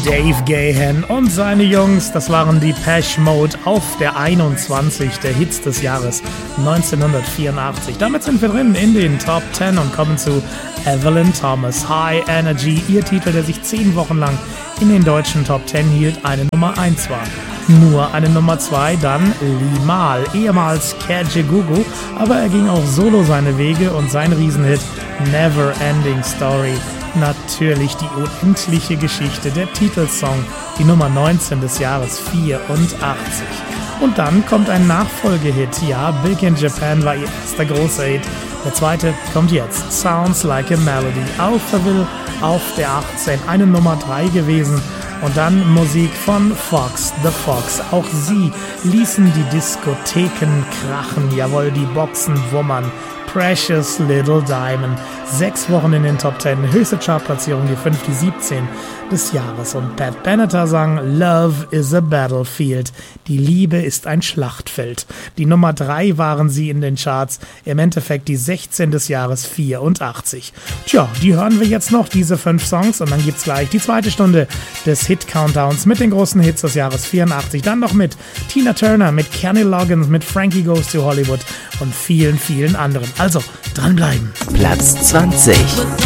Dave Gahan und seine Jungs, das waren die Depeche Mode auf der 21 der Hits des Jahres 1984. Damit sind wir drin in den Top 10 und kommen zu Evelyn Thomas, High Energy, ihr Titel, der sich 10 Wochen lang in den deutschen Top 10 hielt, eine Nummer 1 war. Nur eine Nummer 2, dann Limahl, ehemals Kajagoogoo, aber er ging auch solo seine Wege und sein Riesenhit Never Ending Story. Natürlich die unendliche Geschichte, der Titelsong, die Nummer 19 des Jahres 84. Und dann kommt ein Nachfolgehit. Ja, Big in Japan war ihr erster großer Hit. Der zweite kommt jetzt. Sounds Like a Melody. Auf Seville, auf der 18. Eine Nummer 3 gewesen. Und dann Musik von Fox, The Fox. Auch sie ließen die Diskotheken krachen. Jawohl, die Boxen wummern. Precious Little Diamond. 6 Wochen in den Top 10, höchste Chartplatzierung, die 5, die 17 des Jahres. Und Pat Benatar sang Love is a Battlefield. Die Liebe ist ein Schlachtfeld. Die Nummer 3 waren sie in den Charts, im Endeffekt die 16 des Jahres 84. Tja, die hören wir jetzt noch, diese 5 Songs, und dann gibt's gleich die zweite Stunde des Hit-Countdowns mit den großen Hits des Jahres 84. Dann noch mit Tina Turner, mit Kenny Loggins, mit Frankie Goes to Hollywood und vielen, vielen anderen. Also, dranbleiben. Platz 20.